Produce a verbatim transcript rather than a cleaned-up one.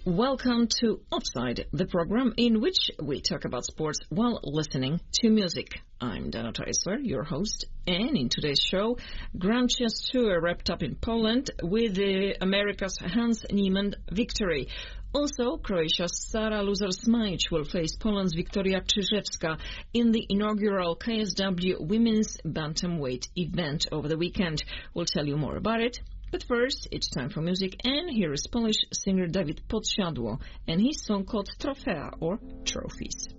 Welcome to Offside, the program in which we talk about sports while listening to music. I'm Dana Teisler, your host, and in today's show, Grand Chess Tour wrapped up in Poland with the America's Hans Niemann victory. Also, Croatia's Sara Luzar-Smajic will face Poland's Wiktoria Krzyżewska in the inaugural K S W Women's Bantamweight event over the weekend. We'll tell you more about it. But first, it's time for music, and here is Polish singer Dawid Podsiadło and his song called Trofea, or Trophies.